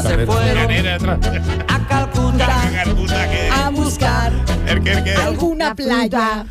se fueron a Calcuta a buscar alguna playa.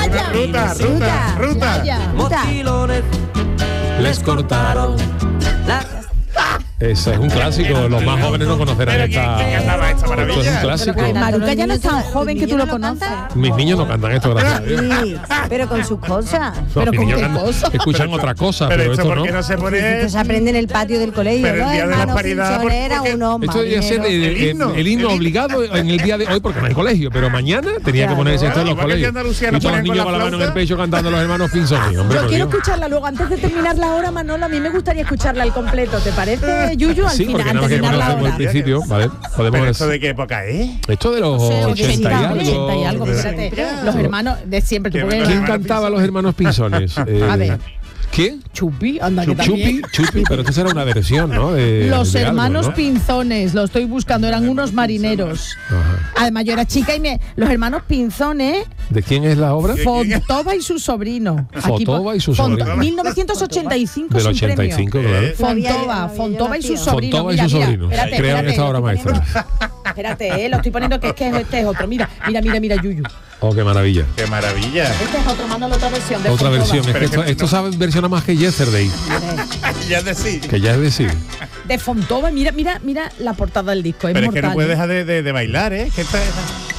Ruta. mochilones. Les cortaron la... Ese es un clásico, los más jóvenes no conocerán esta. ¿Quién cantaba esta maravilla? Esto es un clásico. Maruca ya no es tan joven que tú lo conoces. Mis niños no cantan esto, gracias a Dios. Sí, pero con sus cosas. No, Pero mis ¿con niños qué cantan- cosa? escuchan otra cosa, Pero pero esto esto porque no. no se pone... Esto se aprende en el patio del colegio. Pero el día de la hermanos paridad, Pinzón era porque- unos Esto debería ser marineros. el himno obligado en el día de hoy porque no hay colegio, pero mañana tenía que ponerse esto en los Igual que aquí colegios. en Andalucía Y lo todos los ponen con niños la con la mano en el flauta. pecho cantando los hermanos Pinzoni. Hombre, Yo por quiero Dios. escucharla luego, antes de terminar la hora, Manolo, a mí me gustaría escucharla al completo. ¿Te parece, Yuyu? Al Sí, porque final, nada más antes de que terminar la ponerlo al hora. principio, ¿vale? ¿Pero Podemos esto de qué época es? Esto de los No sé, 80 y 80 y algo, algo. espérate. Los hermanos de siempre. ¿tú ¿Quién puedes- ¿Quién Hermanos cantaba Pinzones? los hermanos Pinzones? A ver. ¿Quién? Chupi, anda que también. Chupi, pero esto será una versión, ¿no? Los de algo, hermanos ¿no? Pinzones, lo estoy buscando, eran unos marineros. Ajá. Además, yo era chica y los hermanos Pinzones, ¿De quién es la obra? Fontova y su sobrino. Fontova y su sobrino. 1985 Del sin premio. 85, claro. Fontova y su sobrino. Fontova y su sobrino. Espérate, Crean esta obra lo estoy maestra. poniendo- Espérate, lo estoy poniendo que este es otro. Mira, Yuyu. Oh, qué maravilla. ¡Qué maravilla! Este es otro, mándalo otra versión. De Otra Fontova. versión. Es que Pero esto sabe versiona más que Yesterday, Ya es decir. que ya es decir. De Fontova, mira la portada del disco. Es Pero es que mortal. no puedes dejar de bailar, ¿eh? Que esta es...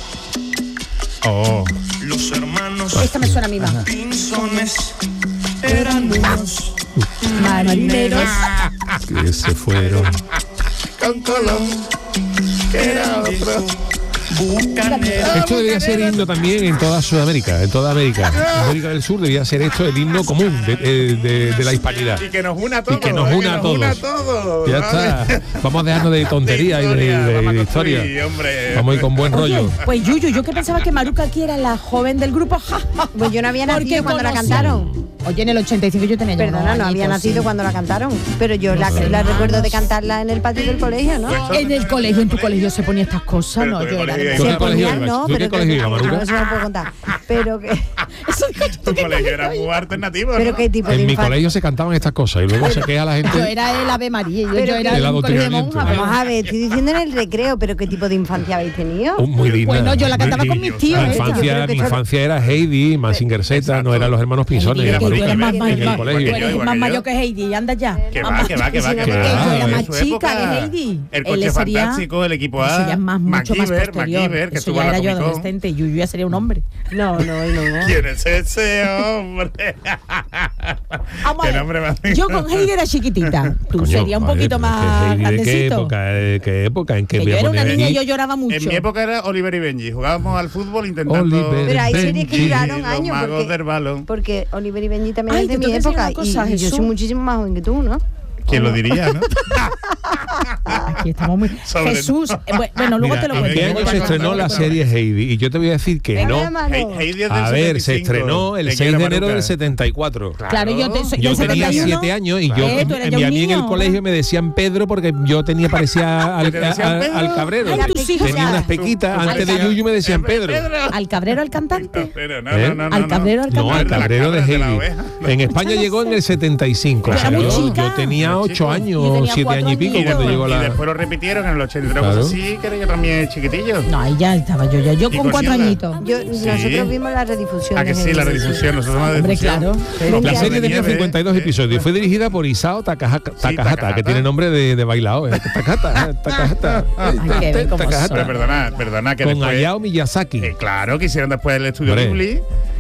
Oh. Los hermanos Esta me suena a mí más. Pinzones eran unos Marineros. Que se fueron. Con Colón, que era otro. bucaneros. Esto debería ser himno también en toda Sudamérica, en toda América. América del Sur debería ser esto el himno común de la hispanidad. Y que nos una a todos. Y que nos una a todos. todos. Ya está. Vamos a dejarnos de tonterías y de historia. Sí, hombre. Vamos a ir con buen Oye, rollo. pues Yuyu, yo que pensaba que Maruca aquí era la joven del grupo. Pues yo no había Porque nacido cuando la conocí- cantaron. Oye, en el 85 yo tenía ya Perdona, unos no había añitos, nacido sí. cuando la cantaron. Pero yo la recuerdo de cantarla en el patio del colegio, ¿no? En el colegio, en tu colegio se ponía estas cosas, Pero no, tú yo de era colegio- de- ¿Tú qué Se colegio ponían, ibas? no, ¿Tú qué pero colegio ibas, no, Maruca? eso no lo puedo contar. Pero que, Eso digo yo, Tu ¿qué colegio era colegio? muy alternativo, pero ¿no? qué tipo de En mi infancia. colegio se cantaban estas cosas y luego se queja la Yo gente. era el Ave María, yo Pero era que- El un colegio de adoctrinamiento. monjas. Vamos a ver, estoy diciendo en el recreo, pero qué tipo de infancia habéis tenido. Muy linda. Bueno, yo la cantaba Muy con linda. mis tíos, Mi ¿eh? Yo creo infancia, que mi eso- infancia era Heidi, Mazinger Z, no eran los hermanos Pinzones. Que Era tú Maruca. eres más En el mayor, colegio. tú eres Igual más que yo. mayor que Heidi, anda ya. Que va, Mamá. que va. Que Yo va, era En más su chica época, que Heidi. El Él coche sería- fantástico, el equipo A. Eso ya es mucho más posterior. MacGyver, que Eso estuvo ya en la era yo Comic Con. adolescente y Yuyu ya sería un hombre. No. ¿Quién es ese hombre? Vamos a ¿Qué ver, nombre más? yo con Heidi era chiquitita. Tú Coño, serías un vale, poquito pero más ¿de qué grandecito. época? ¿Qué época? ¿En qué Que voy yo a era una poner niña y aquí? yo lloraba mucho. En mi época era Oliver y Benji. Jugábamos al fútbol intentando... Oliver Pero hay series que Benji. duraron Los años. magos Porque, del balón. porque Oliver y Benji también Ay, es de te mi tengo que decir época. una cosa, Y yo Jesús. soy muchísimo más joven que tú, ¿no? ¿Quién lo diría, no? Aquí estamos muy... Sobre Jesús, bueno, luego Mira, te lo ¿en cuento. qué luego año te se lo estrenó cuento. la serie Heidi? Y yo te voy a decir que Venga, no. hermano. Heidi es del A ver, se 75. estrenó el ¿De 6 quién de era enero del Maruca? 74. Claro, yo te soy Yo del tenía 71. 7 años y yo Tú eras ya a un mí en el niño. colegio me decían Pedro porque yo tenía parecía al, ¿Te decían Pedro? al cabrero. Ay, tus hijos Tenía ya. unas pequitas, Tú- antes de tú- Yuyu me decían Pedro. ¿Al cabrero al cantante? Pero no, ¿Eh? no, no, Al no. cabrero, al No, al cantante. cabrero de La cabra de la Heidi. oveja. En España llegó en el 75. Yo era muy chica. Yo tenía Era 8 chico. Yo años, tenía 7 4 años y pico añitos. cuando llegó Y la... después lo repitieron en el 83. Claro. Sí, que era yo también chiquitillo. No, ahí ya estaba yo ya. Yo ¿Y con 4 Cosiela? añitos. Nosotros vimos la redifusión. ¿A que sí, la redifusión? Nosotros la Hombre, redifusión. claro. Los La Pies serie tenía Nieve, 52 episodios. Fue dirigida por Isao Takahata, Takahata. que tiene nombre de bailao. Takahata. Hay que ver cómo Takahata. Pero perdona, que Con después... Hayao Miyazaki. Claro, que hicieron después el estudio Hombre. Ghibli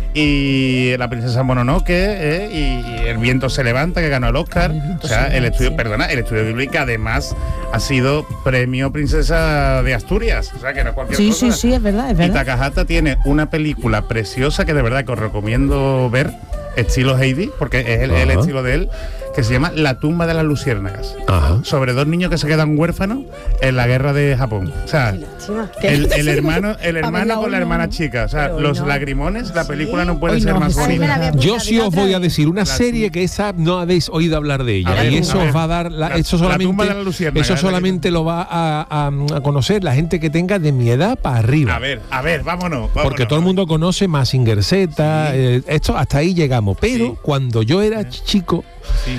y La princesa Mononoke y El viento se levanta, que ganó el Oscar. O sea, el estudio Ghibli, que además ha sido premio Princesa de Asturias. O sea, que no es cualquier Sí, cosa. sí, es verdad, es Y verdad. Takahata tiene una película preciosa que de verdad que os recomiendo ver, estilo Heidi, porque es el Ajá. estilo de él, que se llama La tumba de las luciérnagas. Ajá. Sobre dos niños que se quedan huérfanos en la guerra de Japón. O sea, el hermano con la hermana chica. O sea, Pero hoy los no. lagrimones, la película no puede Hoy ser no, más Jesús. bonita. Yo sí os voy a decir una serie que esa no habéis oído hablar de ella. A ver, Y eso a ver. os va a dar eso La tumba solamente, de la luciérnaga, eso es la solamente lo va a conocer la gente que tenga de mi edad para arriba. A ver, vámonos. Porque todo el mundo conoce Mazinger Z, esto hasta ahí llegamos. Pero Sí. cuando yo era chico, Sí.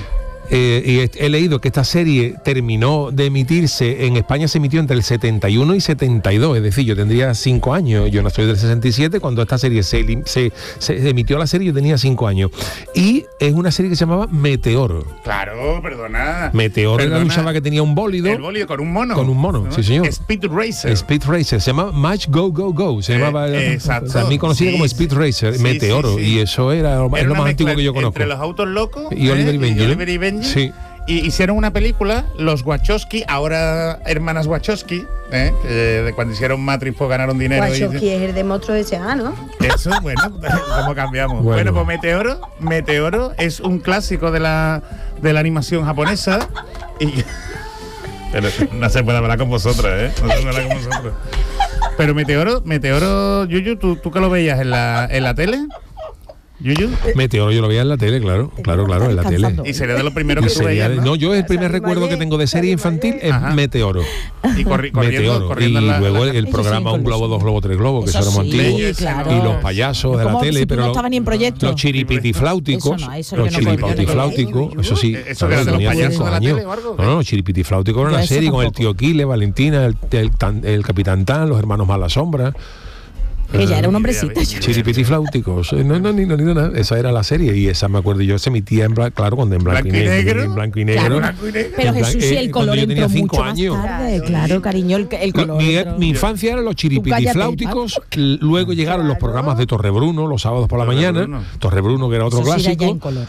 y he leído que esta serie terminó de emitirse, en España se emitió entre el 71 y 72, es decir, yo tendría 5 años, yo no soy del 67, cuando esta serie se emitió la serie yo tenía 5 años. Y es una serie que se llamaba Meteoro. Claro, perdona. Meteoro era un chaval que tenía un bólido. El bólido con un mono. Con un mono, ¿no? sí señor. Speed Racer. Speed Racer, se llama Match Go Go Go, se llamaba, exacto. también conocido como Speed Racer, Meteoro, y eso era lo más antiguo que yo conozco. Entre los autos locos y Oliver y Benji. Oliver y Benji. Sí. Y hicieron una película, los Wachowski, ahora hermanas Wachowski, que de cuando hicieron Matrix pues ganaron dinero. Wachowski es el de Monstruos S.A., ¿no? Eso, bueno, ¿cómo cambiamos? Bueno, pues Meteoro es un clásico de la animación japonesa y pero no se puede hablar con vosotros, ¿eh? No se puede hablar con vosotros. Pero Meteoro, Yuyu, ¿tú que lo veías en la tele? ¿Yuyu? Meteoro yo lo veía en la tele, claro, en la tele. Y sería de lo primero que tú veías, ¿no? No, yo el primer recuerdo que tengo de serie infantil es Meteoro. Y corriendo y luego el Eso programa sí, Un Globo, Dos Globos, Tres Globos, que eso era muy antiguo. Claro. Y los payasos de la tele, si pero no estaban ni en proyecto. los chiripitifláuticos, Eso no, eso sí, eso que eran los payasos de la años. tele o algo. No, Chiripitifláuticos era una Eso serie con el tampoco. tío Kile, Valentina, el Capitán Tan, los hermanos Malasombra. Que ya era un hombrecito. Chiripitifláuticos, no, nada. Esa era la serie y esa me acuerdo yo, se emitía en blanco y negro. En blanco y negro. Claro, pero Jesús, sí, el color yo tenía entró 5 mucho años. más tarde. Claro, cariño, el color entró. Mi infancia eran los chiripitifláuticos, luego llegaron los programas de Torrebruno los sábados por la mañana, Torrebruno que era otro Eso sí era ya clásico, en color.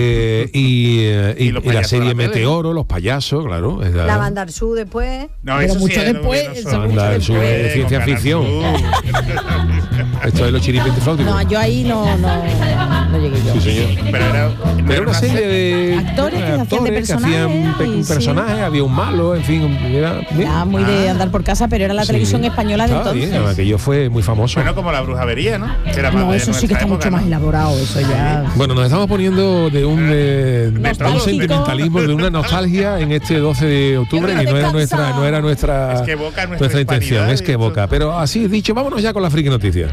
Y los y la payasos de serie la tele. Meteoro, los payasos, claro. La Banda Arzú después. No, Pero eso mucho sí era después, luminoso. eso mucho Anda, eso después. es ciencia Con ficción. Canal Esto es los chiripitifláuticos. No, yo ahí no llegué yo. Sí, señor. Pero Era una serie de Actores que hacían de que hacían personajes, un sí. personaje, había un malo, en fin, era bien. Ya muy de andar por casa, pero era la televisión Sí. española de Estaba entonces. bien, aquello fue muy famoso. Bueno, como la brujería, ¿no? Que era más No, de eso sí que nuestra está mucho época, más ¿no? elaborado, eso ya. Bueno, nos estamos poniendo de un Nostálgico. sentimentalismo, de una nostalgia en este 12 de octubre Yo y quiero no era nuestra Es que evoca nuestra intención, hispanidad, es que evoca. Pero así dicho, vámonos ya con la friki noticias.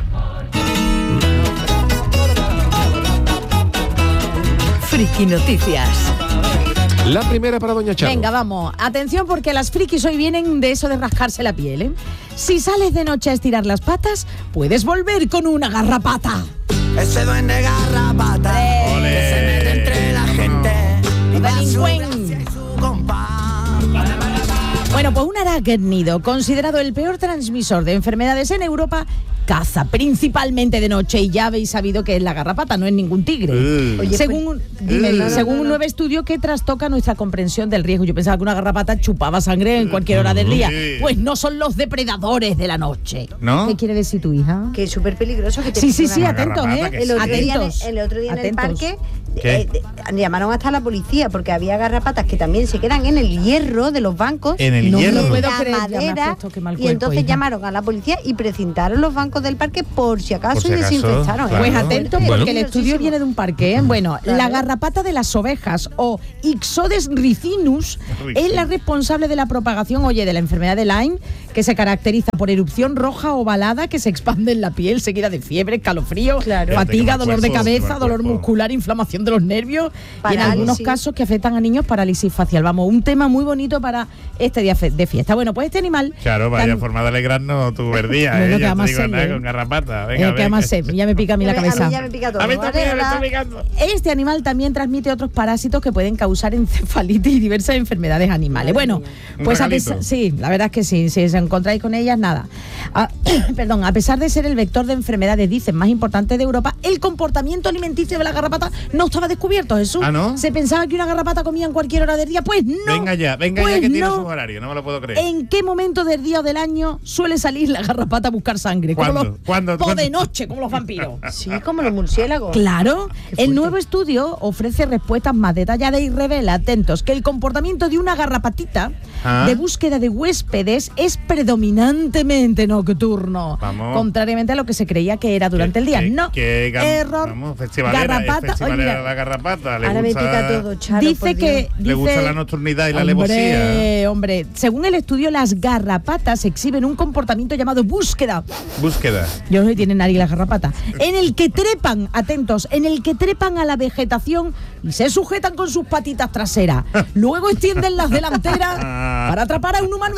Friki Noticias. La primera para Doña Charo. Venga, vamos. Atención porque las frikis hoy vienen de eso de rascarse la piel, ¿eh? Si sales de noche a estirar las patas, puedes volver con una garrapata. Ese duende garrapata que se mete entre la gente y va a su Delincuente. gracia y su compás. Bueno, pues un arácnido, considerado el peor transmisor de enfermedades en Europa, caza principalmente de noche y ya habéis sabido que es la garrapata, no es ningún tigre. Oye, Según un nuevo estudio que trastoca nuestra comprensión del riesgo. Yo pensaba que una garrapata chupaba sangre en cualquier hora del día. Sí. Pues no son los depredadores de la noche. ¿No? ¿Qué quiere decir tu hija? Que es súper peligroso. Que te Sí, pique una atentos, garrapata, ¿eh? que El otro día, Atentos. el otro día en el Atentos. parque ¿Qué? llamaron hasta la policía porque había garrapatas que también se quedan en el hierro de los bancos. En el No me hierro. lo puedo la creer, ya me has madera, puesto, qué mal y cuerpo, entonces hija. llamaron a la policía y precintaron los bancos del parque por si acaso Por si y acaso, desinfectaron. claro. Pues atentos Bueno. porque el estudio viene de un parque, ¿eh? Bueno, la garrapata de las ovejas o Ixodes ricinus es la responsable de la propagación, de la enfermedad de Lyme, que se caracteriza por erupción roja ovalada que se expande en la piel, seguida de fiebre, escalofrío, Fíjate, fatiga, qué mal dolor de cuerpo, qué cabeza, mal dolor cuerpo. muscular, inflamación de los nervios y en Parálisis. algunos casos que afectan a niños, parálisis facial. Vamos, un tema muy bonito para este día de fiesta. Bueno, pues este animal... Claro, vaya tan- forma de alegrarnos tu verdía, Bueno, que ya además te digo se nada ve. con garrapata. Venga, que además ya me pica a mí la cabeza. A mí ya me pica todo. A mí también, me Hola. está picando. Este animal también transmite otros parásitos que pueden causar encefalitis y diversas enfermedades animales. Bueno, Un pues regalito. sí, la verdad es que sí, si os encontráis con ellas, nada. Perdón, a pesar de ser el vector de enfermedades, dicen, más importante de Europa, el comportamiento alimenticio de la garrapata no estaba descubierto, Jesús. ¿Ah, no? Se pensaba que una garrapata comía en cualquier hora del día, pues no. Venga ya Pues que tiene no. su horario, no me lo puedo creer. ¿En qué momento del día o del año suele salir la garrapata a buscar sangre? Como ¿Cuándo? los- ¿Cuándo? Pues de ¿Cuándo? noche, como los vampiros. Sí, como los murciélagos. Claro, el nuevo estudio ofrece respuestas más detalladas y revela, atentos, que el comportamiento de una garrapatita de búsqueda de huéspedes es predominantemente nocturno. Vamos. Contrariamente a lo que se creía que era durante el día. No, error. Vamos, festivalera, la garrapata. Le Ahora gusta, me pica todo, Charo, Dice que... le gusta la nocturnidad y la alevosía. Hombre, según el estudio, las garrapatas exhiben un comportamiento llamado búsqueda. Búsqueda. Yo no sé si tienen nariz las garrapatas. En el que trepan, atentos, en el que trepan a la vegetación y se sujetan con sus patitas traseras. Luego extienden las delanteras para atrapar a un humano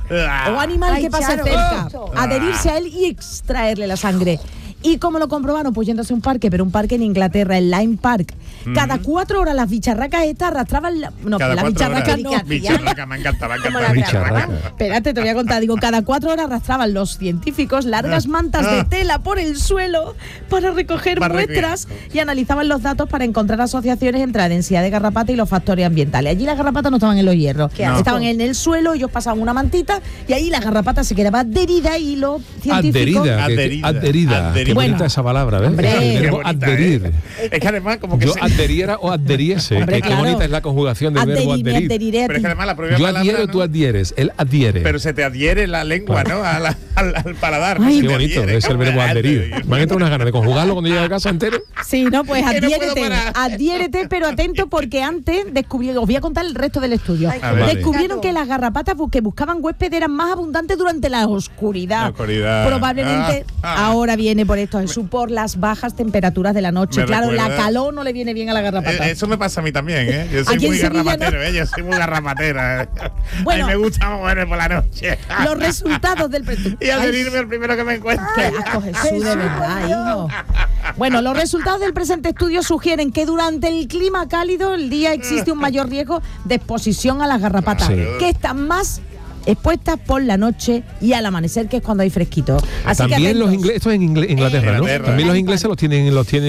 o animal que pase Charo, cerca, adherirse a él y extraerle la sangre. ¿Y cómo lo comprobaron? Pues yéndose a un parque, pero un parque en Inglaterra, el Lyme Park. Cada 4 horas las bicharracas estas arrastraban... Cada bicharracas no. Bicharraca, me encanta. Espérate, te voy a contar. Digo, cada 4 horas arrastraban los científicos largas mantas de tela por el suelo para recoger muestras y analizaban los datos para encontrar asociaciones entre la densidad de garrapata y los factores ambientales. Allí las garrapatas no estaban en los hierros. Estaban en el suelo, ellos pasaban una mantita y ahí la garrapata se quedaba adherida y los científicos... Adherida. Qué bonita esa palabra, ¿ves? Adherir. Es que además como que yo adheriera o adheriese. Hombre, qué bonita es la conjugación del verbo adherir. Pero es que además la propia Yo palabra, adhiero, ¿no? tú adhieres, él adhiere. Pero se te adhiere la lengua, ¿no? Al paladar. Ay, qué bonito es el verbo adherir. Me han entrado unas ganas de conjugarlo cuando llegue a casa entero. Sí, no, pues Que no puedo adhiérete, parar. adhiérete, pero atento porque antes descubrieron, os voy a contar el resto del estudio. ver. Descubrieron que las garrapatas que buscaban huéspedes eran más abundantes durante la oscuridad. La oscuridad. Probablemente ahora viene por esto, Jesús, por las bajas temperaturas de la noche. Me Claro, recuerda- la calor no le viene bien a la garrapata. Eso me pasa a mí también, ¿eh? Yo soy Aquí en muy Sevilla, garrapatero, ¿no? Yo soy muy garrapatera. Bueno. A mí me gusta moverme por la noche. Los resultados del Y adherirme al primero que me encuentre. Qué asco, Jesús, de verdad, hijo. Bueno, los resultados del presente estudio sugieren que durante el clima cálido el día existe un mayor riesgo de exposición a las garrapatas, Sí. que están más expuestas por la noche y al amanecer, que es cuando hay fresquito. Así También que los atentos. ingleses, esto es en Inglaterra, ¿no? Inglaterra. También los ingleses los tienen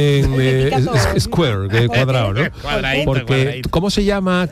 square, que es cuadrado, ¿no? Cuadradito, Porque cuadradito. ¿cómo se llama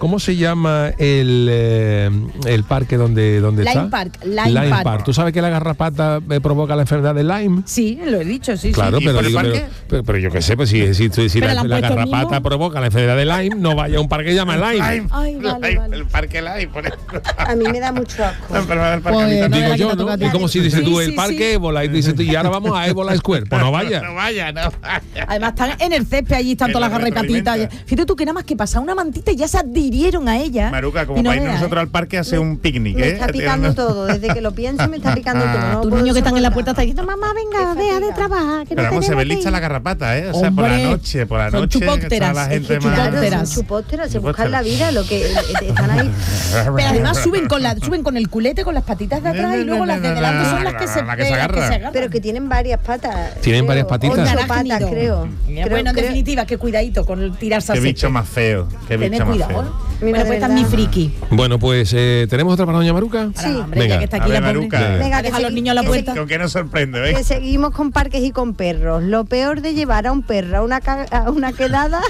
el parque donde Lyme está? Park, Lyme Park. ¿Tú sabes que la garrapata provoca la enfermedad de Lyme? Sí, lo he dicho, sí, Claro, sí. ¿Y pero, por el digo, parque? pero yo qué sé, pues si Pero la, le han la puesto garrapata mimo. provoca la enfermedad de Lyme, no vaya a un parque que se llama Lyme. Ay, vale, vale. El parque Lyme, por ejemplo. A mí me da mucho asco. La enfermedad del parque Pues, a mí no, también. la Digo que yo, te ¿no? toca a ti. Es como si dices Sí, tú sí, el parque sí. Ébola y dices tú, y ahora vamos a Ébola Square. Pues no vaya. No vaya. Además están en el césped, allí están Que todas lo las garrapatitas. retroalimenta. Fíjate tú que nada más que pasar una mantita y ya se adhirieron a ella. Maruca, Y como no para ir veas, nosotros al parque a hacer un picnic, Me ¿eh? está picando todo. Desde que lo pienso me está picando todo. No Tus puedo niños que están en la puerta soportar. están diciendo, mamá, venga, Qué deja de fatiga. trabajar. Que Pero no vamos, se ve tenemos lista que la ir". garrapata, ¿eh? O sea, por la Hombre, noche, son está chupópteras. la Es gente que más... Claro, Chupópteras. son chupópteras, se buscan la vida, lo que están ahí. Pero además suben con el culete, con las patitas de atrás y luego las de delante son las que se La que se agarra. agarran. Pero que tienen varias patas. Tienen creo. varias patitas. 8 Arácnido. patas, creo. Bueno, en definitiva, que cuidadito con el tirarse Qué al bicho césped. más feo. Qué Tened bicho más cuidado. feo. Mira, Bueno, de pues esta es verdad. mi friki. Bueno, pues tenemos otra para doña Maruca. Sí. Hombre, Venga. ya que está A aquí ver, la pobre. Maruca. Venga, Deja a los niños a la puerta. ¿Con qué nos sorprende, Que seguimos con parques y con perros. Lo peor de llevar a un perro a una quedada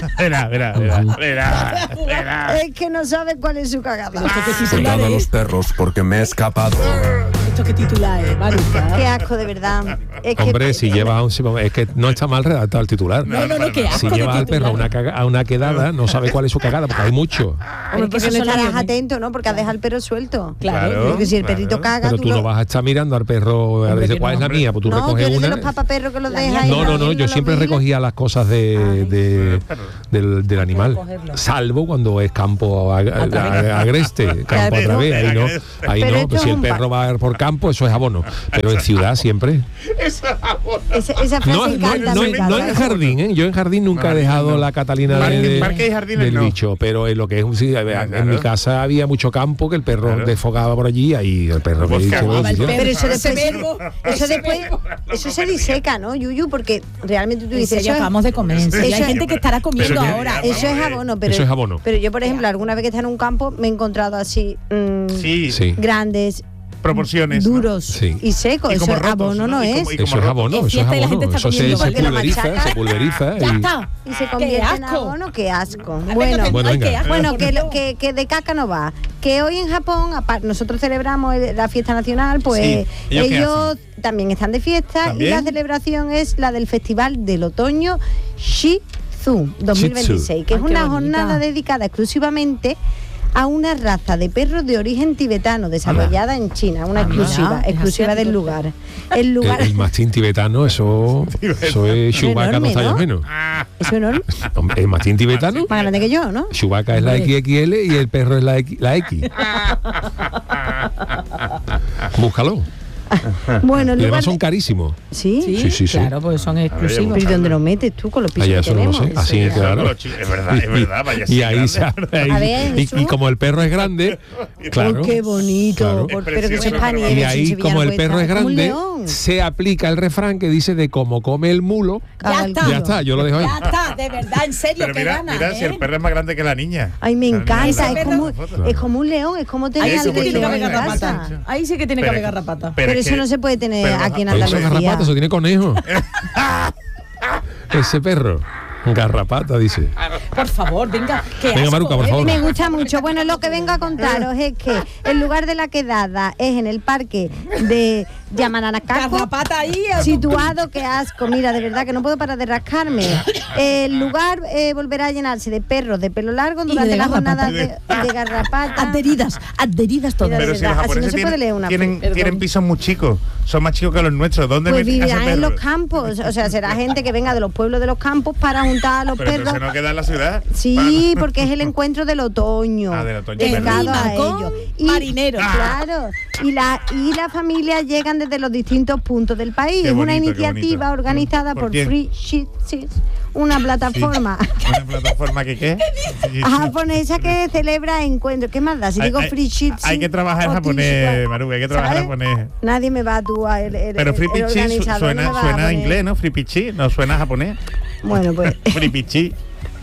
Verá. es que no sabe cuál es su cagada. Esto que titular Soltado a los es. perros porque me he escapado. Esto que titular es, Maruca. Qué asco, de verdad. Es que- Hombre, si llevas a un... Es que no está mal redactado el titular. No, qué asco Si de llevas al perro titular. a una quedada, no sabe cuál es su cagada, porque hay mucho. Hombre, Pero que porque eso no son estarás aviones. atento, ¿no? Porque has dejado el perro suelto. Claro. Porque si el perrito caga, Pero tú no vas a estar mirando al perro a Hombre, decir que cuál no, es la hombre. mía, pues tú No, tú recoges eres de una. los papaperros que los La dejas mía ahí. No, yo siempre recogía las cosas del animal, cogerlo. salvo cuando es campo agreste, campo a Claro, través, ahí no, Pero no, esto pues si es el un perro va por campo, eso es abono, pero en ciudad siempre. Esa frase No, encanta, me encanta. no en jardín, ¿eh? Yo en jardín nunca he dejado la Catalina Parque y jardines del no. bicho, pero en lo que es un sí, en mi casa había mucho campo que el perro Claro. desfogaba por allí y el perro que Pues dice, cagaba el "Hostia". Pero eso después, Ese verbo. eso se diseca, ¿no, Yuyu? Porque realmente tú dices, Ya acabamos de comer. Sí, hay eso- gente que estará comiendo Pero que- ahora. eso es abono, pero Eso es abono. Pero yo, por ejemplo, alguna vez que estaba en un campo me he encontrado así Sí, Sí. grandes, proporciones. ¿no? duros Sí. y secos. Y como Eso rotos, abono ¿no? no Y es. como- Eso es roto. abono, Es eso es fiesta y la gente abono, está eso comiendo. se Porque lo pulveriza, machacan. se pulveriza Ya y está. Y se ¡Qué convierte en asco! abono, qué asco. Venga, Bueno, Bueno, ay, venga. qué asco, bueno, por que, Dios. que de caca no va. Que hoy en Japón, nosotros celebramos la fiesta nacional, pues Sí. ¿Ellos qué ellos también están de fiesta ¿También? y la celebración es la del Festival del Otoño Shizu 2026, que es Ay, qué una bonita. jornada dedicada exclusivamente a una raza de perros de origen tibetano desarrollada en China, una exclusiva del lugar. El lugar El mastín tibetano, eso es Chewbacca, no está menos. ¿Eso es enorme? El mastín tibetano, Más grande que yo, ¿no? Chewbacca es la XXL y el perro es la X. Búscalo. Bueno, el Y lugar además son carísimos. ¿Sí? Sí. Claro, porque son exclusivos. ¿Pero y dónde lo metes tú con los pisos Allá que eso no lo tenemos? sé. Así, claro. Es verdad, vaya. Y ahí A ver, y como el perro es grande, claro. Oh, qué bonito. Claro. Pero que Es sepa precioso, nieve, Y ahí, sin como el sevillano perro es cuesta, como un grande, león. se aplica el refrán que dice de como come el mulo. Ya está. Ya está, yo lo dejo ahí. Ya está, de verdad, en serio, Pero que mira, gana, mira si el perro es más grande que la niña. Ay, me La niña encanta, es es como un león, es como tener Ahí Eso sí que mucho tiene que más haber grande. garrapata. Ahí sí que tiene que haber garrapata. Pero es eso que- no se puede tener pero aquí en Eso es Andalucía. garrapata, eso tiene conejo. Ese perro. Garrapata, dice. Por favor, venga. Venga, Maruca, por favor. Me gusta mucho. Bueno, lo que vengo a contaros es que el lugar de la quedada es en el parque de Yamananacaco, Garrapata ahí. situado, qué asco, mira, de verdad que no puedo parar de rascarme. El lugar volverá a llenarse de perros de pelo largo durante de la garrapata. jornada de garrapata. Adheridas todas. Mira, Pero de si los verdad, así no japoneses se puede leer una tienen pisos muy chicos, son más chicos que los nuestros. ¿Dónde Pues meten a ese vivirán en perro? los campos, o sea, será gente que venga de los pueblos de los campos para juntar a los Pero perros. entonces no queda en la ciudad. Sí, porque es el encuentro del otoño. Ah, del otoño, dedicado verdad. a Rima con ellos. marinero. Claro. Y la familia llegan desde los distintos puntos del país. Qué Es una bonito, qué iniciativa bonito. organizada ¿Por por quién? Free Shit, una plataforma Una plataforma que qué. japonesa que celebra encuentros. ¿Qué más da? Si digo Free Shit, Hay que trabajar en japonés, Maru, hay que trabajar en ¿sabes? japonés. Nadie me va a actuar. Pero Free el Pichi organizador no me va a suena poner- inglés, ¿no? Free Pichi, no suena japonés. Bueno, pues. Free Pichi.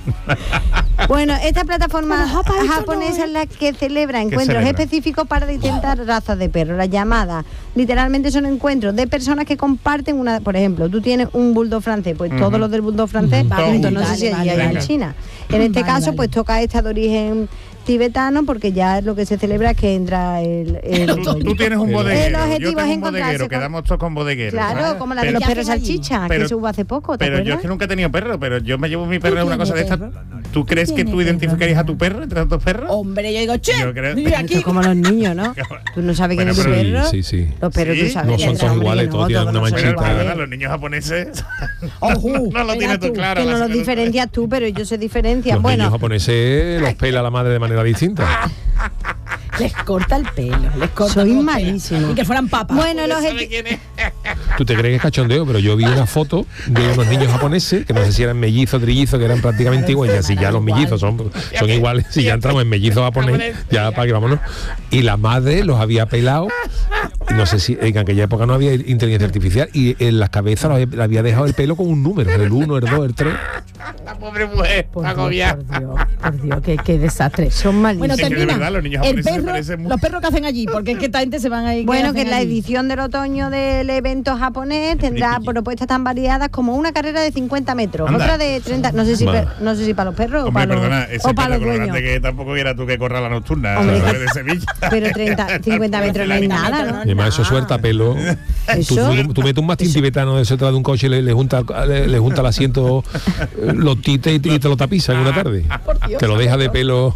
Bueno, esta plataforma japonesa es la que celebra encuentros celebra? específicos para distintas razas de perros. Las llamadas literalmente son encuentros de personas que comparten una, por ejemplo, tú tienes un bulldog francés, pues todos los del bulldog francés, Todos. no sé si allí hay en Venga. China. En este Vale, caso, vale. pues toca esta de origen tibetano, porque ya lo que se celebra es que entra el Tú tienes un bodeguero. El Yo objetivo tengo es un encontrarse bodeguero, con- quedamos todos con bodegueros. Claro, como la de Pero- los perros ¿qué hacen allí? salchicha, Pero- que se hubo hace poco, ¿te Pero yo acuerdas? es que nunca he tenido perro, pero yo me llevo mi perro en una cosa de tienes estas. perro? ¿Tú crees que tú tienes identificarías a tu perro entre tantos perros? Hombre, yo digo, che, Yo creo- y Esto aquí es como los niños, ¿no? Tú no sabes quién Bueno, es tu pero- perro. Sí. Los perros Sí, tú sabes. no son todos hombre, iguales, que todos tienen todos una no son Pero, manchita. iguales. perdona, los niños japoneses Ojo, no lo mira tienes tú tú, claro. Que no las los cosas. diferencias tú, pero ellos se diferencian. Los Bueno, niños japoneses los pela la madre de manera distinta. les corta el pelo, les corta Soy los pelos. malísimo. Y que fueran papas. bueno, los ¿Sabe quién es? Tú te crees que es cachondeo, pero yo vi una foto de unos niños japoneses, que no sé si eran mellizos, trillizos, que eran prácticamente iguales. Si ya los mellizos son iguales, si ya entramos en mellizos japonés, ya para que vámonos. Y la madre los había pelado. No sé si en aquella época no había inteligencia artificial y en las cabezas le había dejado el pelo con un número, el 1, el 2, el 3. La pobre mujer, Por agobiada. Por Dios, qué desastre. son malísimos. Bueno, Es que de termina. verdad, los niños El japoneses se perro, parecen mucho. los perros que hacen allí, porque es que esta gente se van a ir. Bueno, que en la edición del otoño del evento japonés tendrá Friki. propuestas tan variadas como una carrera de 50 metros, Anda. otra de 30, no sé si, Va. no sé si para los perros Hombre, o para perdona, los, ese o para perro los con lo dueños. grande que tampoco era tú que corra la nocturna, Hombre, ¿sabes? De Sevilla. Pero 50 metros no hay nada, ¿no? Y además eso suelta pelo. Eso- Tú metes un mastín tibetano de eso detrás de un coche y le junta el asiento, los tites y te lo tapiza en una tarde. Te lo deja de pelo.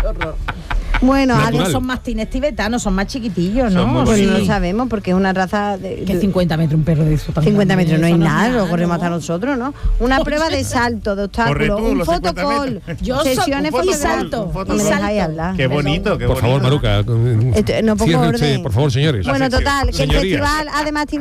Bueno, Natural. No son mastines tibetanos, son más chiquitillos, ¿no? Son muy pues no lo Sí. sabemos porque es una raza de Que 50 metros un perro de eso. tan 50 grande, metros no hay eso es nada, lo nada, corremos ¿no? hasta nosotros, ¿no? Una prueba de salto, de Corre obstáculos, tú un los 50 fotocall, metros. Yo sesiones salto, y fotográficas. salto, No y me dejáis salto. hablar. Qué bonito, qué Por favor, bonito. Maruca, No pongo cierre orden. usted, por favor, señores. Bueno, total, que el Señorías. festival además tiene